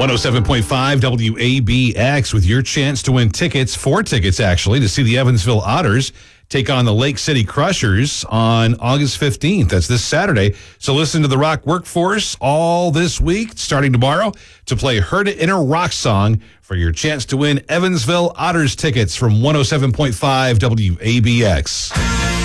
107.5 WABX with your chance to win tickets, 4 tickets actually, to see the Evansville Otters take on the Lake City Crushers on August 15th. That's this Saturday. So listen to the Rock Workforce all this week, starting tomorrow, to play Heard It in a Rock Song for your chance to win Evansville Otters tickets from 107.5 WABX.